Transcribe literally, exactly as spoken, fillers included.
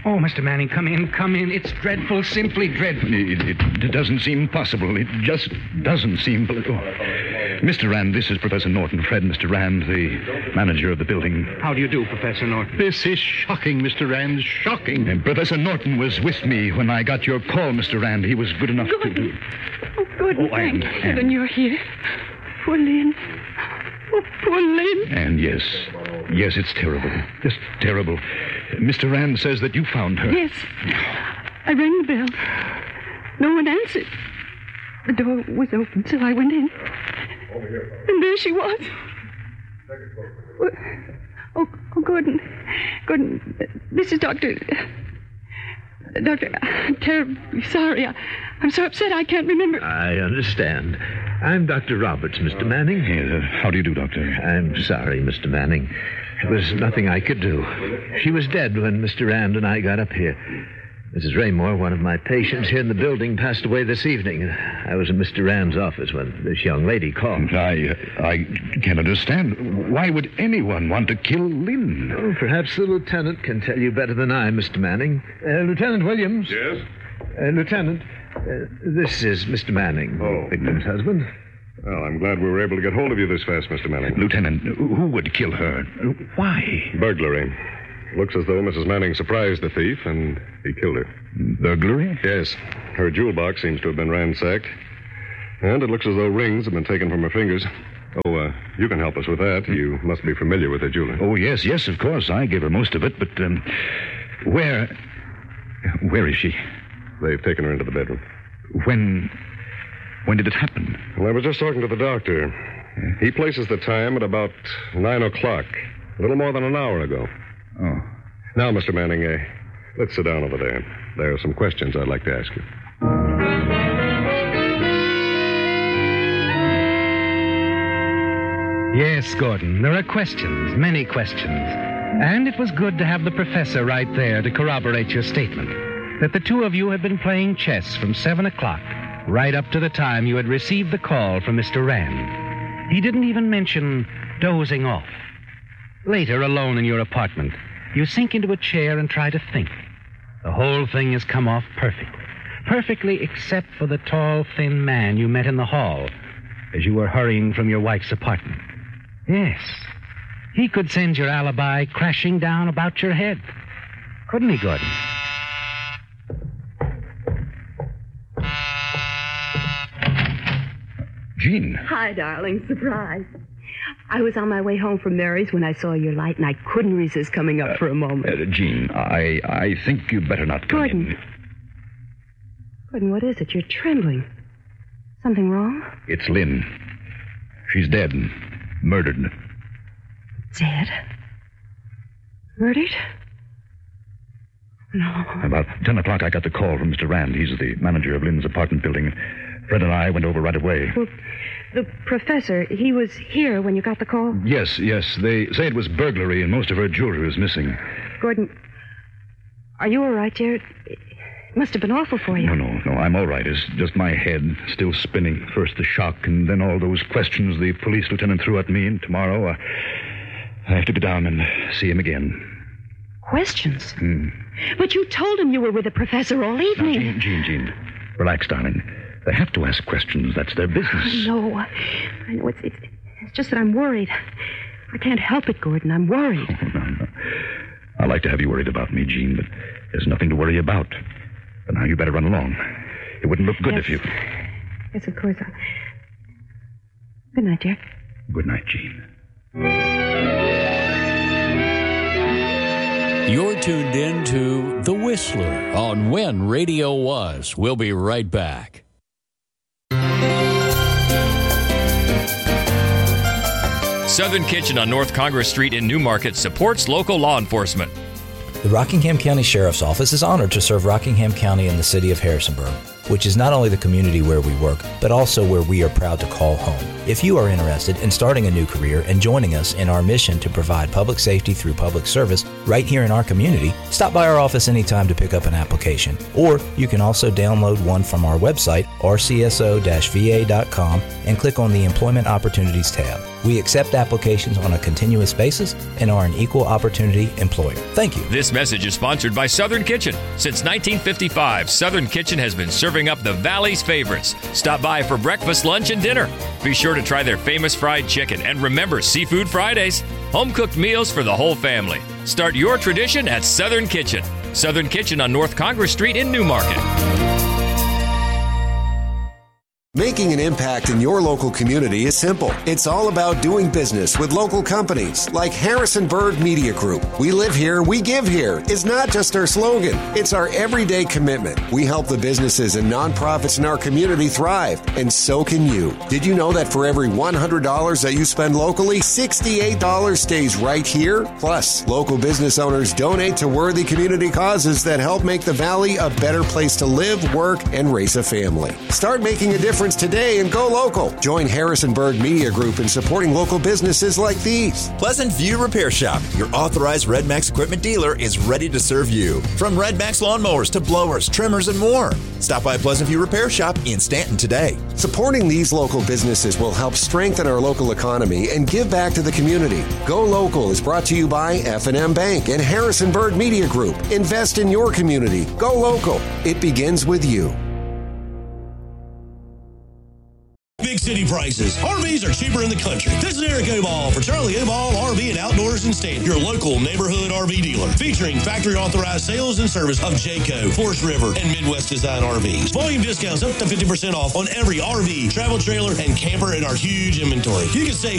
Oh, Mister Manning, come in, come in. It's dreadful, simply dreadful. It, it, it doesn't seem possible. It just doesn't seem... Oh. Mister Rand, this is Professor Norton. Fred, Mister Rand, the manager of the building. How do you do, Professor Norton? This is shocking, Mister Rand, shocking. And Professor Norton was with me when I got your call, Mister Rand. He was good enough Gordon. to... Oh, Gordon, Oh, thank Anne, heaven Anne. you're here. Poor Lynn. Oh, poor Lynn. And yes, yes, it's terrible. Just terrible. Mister Rand says that you found her. Yes. I rang the bell. No one answered. The door was open, so I went in. And there she was. Oh, oh Gordon. Gordon, this is Doctor... Doctor, I'm terribly sorry. I, I'm so upset I can't remember. I understand. I'm Doctor Roberts, Mister Manning. Yes, uh, how do you do, Doctor? I'm sorry, Mister Manning. There was nothing I could do. She was dead when Mister Rand and I got up here. Missus Raymore, one of my patients here in the building, passed away this evening. I was in Mister Rand's office when this young lady called. I, uh, I can't understand. Why would anyone want to kill Lynn? Oh, perhaps the lieutenant can tell you better than I, Mister Manning. Uh, Lieutenant Williams. Yes? Uh, Lieutenant, uh, this is Mister Manning, Oh. victim's husband. Well, I'm glad we were able to get hold of you this fast, Mister Manning. Lieutenant, who would kill her? Why? Burglary. Looks as though Missus Manning surprised the thief, and he killed her. Burglary? Yes. Her jewel box seems to have been ransacked. And it looks as though rings have been taken from her fingers. Oh, uh, you can help us with that. You must be familiar with her jeweler. Oh, yes, yes, of course. I gave her most of it, but, um, where... Where is she? They've taken her into the bedroom. When... When did it happen? Well, I was just talking to the doctor. He places the time at about nine o'clock. A little more than an hour ago. Oh. Now, Mister Manning, uh, let's sit down over there. There are some questions I'd like to ask you. Yes, Gordon, there are questions, many questions. And it was good to have the professor right there to corroborate your statement that the two of you had been playing chess from seven o'clock right up to the time you had received the call from Mister Rand. He didn't even mention dozing off. Later, alone in your apartment, you sink into a chair and try to think. The whole thing has come off perfectly. Perfectly except for the tall, thin man you met in the hall as you were hurrying from your wife's apartment. Yes, he could send your alibi crashing down about your head. Couldn't he, Gordon? Jean. Hi, darling. Surprise. I was on my way home from Mary's when I saw your light, and I couldn't resist coming up for a moment. Uh, Jean, I, I think you'd better not come Gordon. in. Gordon, what is it? You're trembling. Something wrong? It's Lynn. She's dead. Murdered. Dead? Murdered? No. About ten o'clock, I got the call from Mister Rand. He's the manager of Lynn's apartment building. Fred and I went over right away. Well, the professor, he was here when you got the call? Yes, yes. They say it was burglary and most of her jewelry was missing. Gordon, are you all right, dear? It must have been awful for you. No, no, no. I'm all right. It's just my head still spinning. First the shock, and then all those questions the police lieutenant threw at me. And tomorrow, uh, I have to go down and see him again. Questions? Hmm. But you told him you were with the professor all Now, evening. Jean, Jean, Jean. Relax, darling. They have to ask questions. That's their business. No. I know it's, it's, it's just that I'm worried. I can't help it, Gordon. I'm worried. Oh, no, no. I like to have you worried about me, Jean, but there's nothing to worry about. But now you better run along. It wouldn't look good yes. if you... Yes, of course. I... Good night, dear. Good night, Jean. You're tuned in to The Whistler on When Radio Was. We'll be right back. Southern Kitchen on North Congress Street in Newmarket supports local law enforcement. The Rockingham County Sheriff's Office is honored to serve Rockingham County and the city of Harrisonburg, which is not only the community where we work, but also where we are proud to call home. If you are interested in starting a new career and joining us in our mission to provide public safety through public service right here in our community, stop by our office anytime to pick up an application. Or you can also download one from our website, r c s o dash v a dot com, and click on the Employment Opportunities tab. We accept applications on a continuous basis and are an equal opportunity employer. Thank you. This message is sponsored by Southern Kitchen. Since nineteen fifty-five, Southern Kitchen has been serving up the Valley's favorites. Stop by for breakfast, lunch, and dinner. Be sure to try their famous fried chicken, and remember Seafood Fridays. Home-cooked meals for the whole family. Start your tradition at Southern Kitchen. Southern Kitchen on North Congress Street in Newmarket. Making an impact in your local community is simple. It's all about doing business with local companies like Harrison Bird Media Group. We live here, we give here is not just our slogan. It's our everyday commitment. We help the businesses and nonprofits in our community thrive, and so can you. Did you know that for every one hundred dollars that you spend locally, sixty-eight dollars stays right here? Plus, local business owners donate to worthy community causes that help make the Valley a better place to live, work, and raise a family. Start making a difference today and go local. Join Harrison Bird Media Group in supporting local businesses like these. Pleasant View Repair Shop, your authorized Red Max equipment dealer, is ready to serve you. From Red Max lawnmowers to blowers, trimmers, and more. Stop by Pleasant View Repair Shop in Stanton today. Supporting these local businesses will help strengthen our local economy and give back to the community. Go Local is brought to you by F and M Bank and Harrison Bird Media Group. Invest in your community. Go local. It begins with you. Big city prices. R Vs are cheaper in the country. This is Eric Oball for Charlie Oball R V and Outdoors in Stanton, your local neighborhood R V dealer, featuring factory authorized sales and service of Jayco, Forest River, and Midwest Design R Vs. Volume discounts up to fifty percent off on every R V, travel trailer, and camper in our huge inventory. You can save